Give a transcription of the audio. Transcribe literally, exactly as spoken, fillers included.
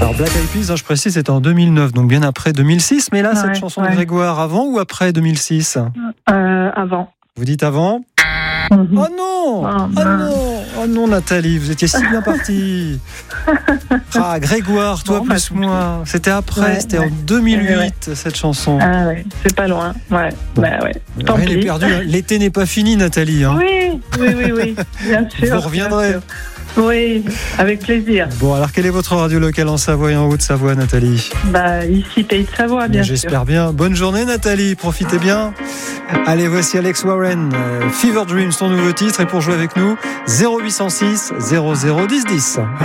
Alors Black Eyed Peas, hein, je précise, c'était en deux mille neuf, donc bien après deux mille six. Mais là, Ouais, cette chanson ouais. de Grégoire, avant ou après deux mille six? Euh, avant. Vous dites avant? Mhm. Oh non! Oh, Oh mince. non! Oh non, Nathalie, vous étiez si bien partie. Ah, Grégoire, toi Bon, bah, plus tout moi. C'était après, Ouais, c'était ouais. en deux mille huit, Ouais, ouais. cette chanson. Ah ouais, c'est pas loin. Ouais, Bon. bah ouais. Tant Rien n'est pis. perdu, hein. L'été n'est pas fini, Nathalie. Hein. Oui, oui, oui, oui, bien sûr. Vous reviendrez. bien sûr. Oui, avec plaisir. Bon, alors quelle est votre radio locale en Savoie et en Haute-Savoie, Nathalie? Bah ici, Pays de Savoie, bien sûr. J'espère bien. Bonne journée, Nathalie. Profitez bien. Allez, voici Alex Warren, euh, Fever Dreams, son nouveau titre. Et pour jouer avec nous, zéro huit cent six zéro zéro dix dix.